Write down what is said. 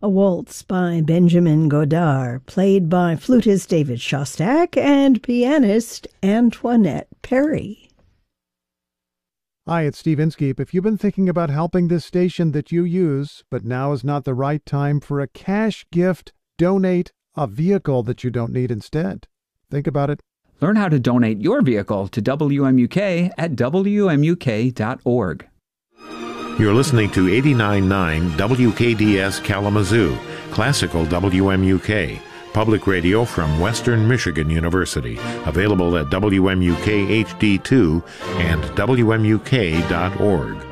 a waltz by Benjamin Godard, played by flutist David Shostak and pianist Antoinette Perry. Hi, it's Steve Inskeep. If you've been thinking about helping this station that you use, but now is not the right time for a cash gift, donate a vehicle that you don't need instead. Think about it. Learn how to donate your vehicle to WMUK at WMUK.org. You're listening to 89.9 WKDS Kalamazoo, classical WMUK, public radio from Western Michigan University, available at WMUK HD2 and WMUK.org.